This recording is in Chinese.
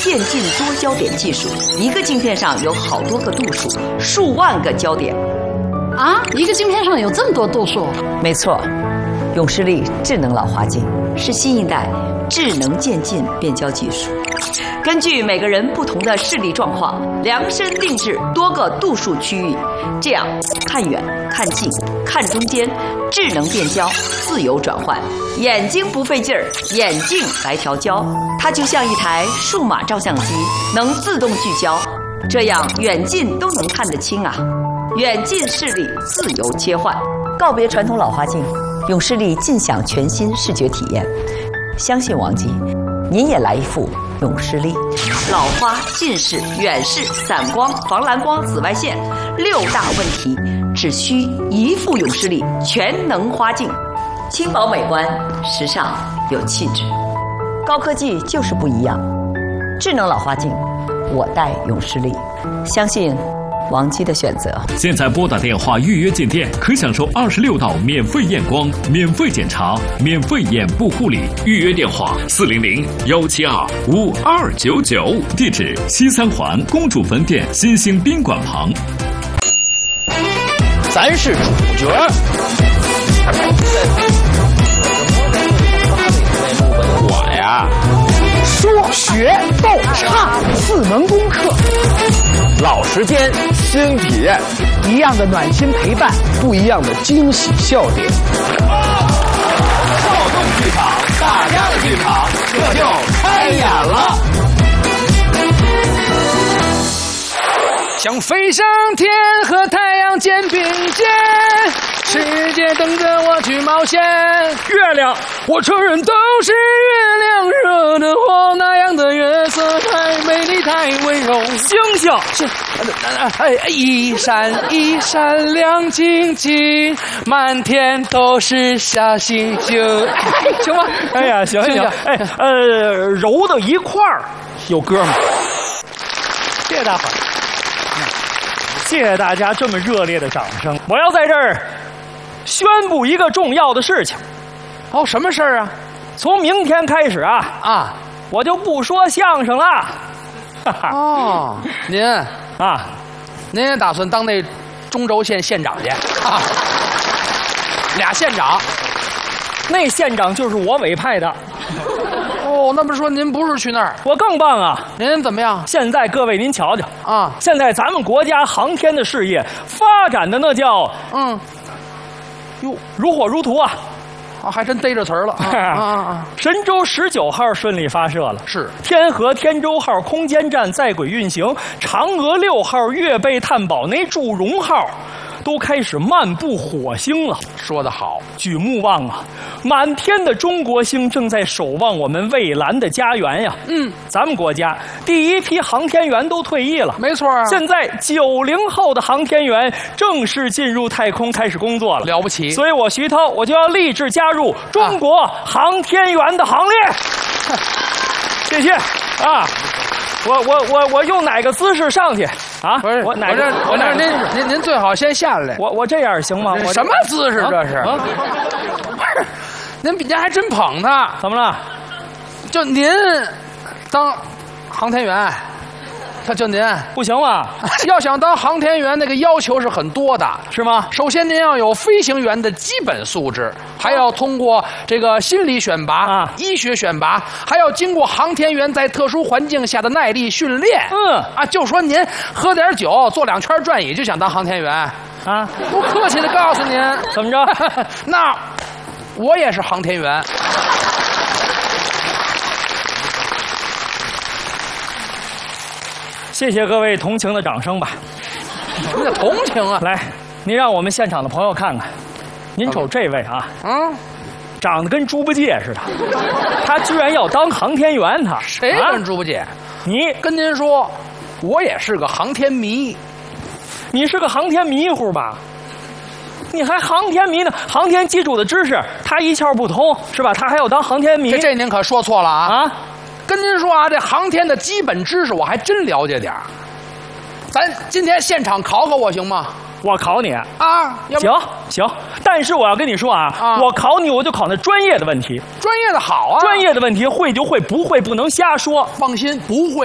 渐进多焦点技术，一个镜片上有好多个度数，数万个焦点。 啊，一个镜片上有这么多度数？ 没错，永视力智能老花镜是新一代智能渐进变焦技术，根据每个人不同的视力状况，量身定制多个度数区域，这样看远、看近、看中间，智能变焦，自由转换，眼睛不费劲儿，眼镜来调焦，它就像一台数码照相机，能自动聚焦，这样远近都能看得清啊。远近视力自由切换，告别传统老花镜，永视力尽享全新视觉体验。相信王姬，您也来一副永视力。老花、近视、远视、散光、防蓝光、紫外线6大问题，只需一副永视力全能花镜，轻薄美观，时尚有气质。高科技就是不一样，智能老花镜，我戴永视力，相信王姬的选择。 现在拨打电话预约进店，可享受26道免费验光、免费检查、免费眼部护理。预约电话400-172-5299，地址西三环公主坟店新兴宾馆旁。 咱是主角。我呀，说学逗唱4门功课，老时间新体验，一样的暖心陪伴，不一样的惊喜笑点。少动剧场，大家的剧场，这就开演了。 想飞上天，和太阳肩并肩，世界等着我去冒险。月亮，我承认都是月亮惹的祸，那样的月色太美丽，太温柔。星星，一闪一闪亮晶晶，满天都是小星星。行吗？ 哎呀，行行行，哎，揉到一块儿有歌吗？谢谢大伙儿。谢谢大家这么热烈的掌声！我要在这儿宣布一个重要的事情。 哦，什么事儿啊？ 从明天开始啊，我就不说相声了。 哦，您啊， 您也打算当那中轴县县长去啊？俩县长， 那县长就是我委派的。 哦，那不是说您不是去那儿？ 我更棒啊！ 您怎么样？ 现在各位您瞧瞧啊， 现在咱们国家航天的事业发展的那叫哟如火如荼啊！ 啊，还真逮着词儿了神舟19号顺利发射了， 是天河天舟号空间站在轨运行，嫦娥6号月背探宝那祝融号都开始漫步火星了。 说得好， 举目望啊，满天的中国星正在守望我们蔚蓝的家园呀。咱们国家第一批航天员都退役了， 没错啊。 现在90后的航天员正式进入太空开始工作了， 了不起。 所以我徐涛我就要立志加入中国航天员的行列。谢谢啊。我用哪个姿势上去啊？ 不是，您最好先下来。 我这样行吗？ 什么姿势这是？不是，您还真捧他。 怎么了？ 就您当航天员，他就您不行吗？ 要想当航天员，那个要求是很多的， 是吗？ 首先您要有飞行员的基本素质，还要通过这个心理选拔、医学选拔，还要经过航天员在特殊环境下的耐力训练。就说您喝点酒，坐2圈转椅就想当航天员啊？不客气的告诉您， 怎么着？ 那我也是航天员。 谢谢各位同情的掌声吧。 什么叫同情啊？ 来，您让我们现场的朋友看看，您瞅这位啊，长得跟猪八戒似的，他居然要当航天员，他谁跟猪八戒？ 你跟您说，我也是个航天迷。 你是个航天迷糊吧？你还航天迷呢？航天基础的知识他一窍不通是吧？他还要当航天迷？ 这您可说错了啊！跟您说啊，这航天的基本知识我还真了解点儿。咱今天现场考考我行吗？ 我考你啊， 行，但是我要跟你说啊，我考你我就考那专业的问题。 专业的好啊， 专业的问题会就会，不会不能瞎说。 放心，不会。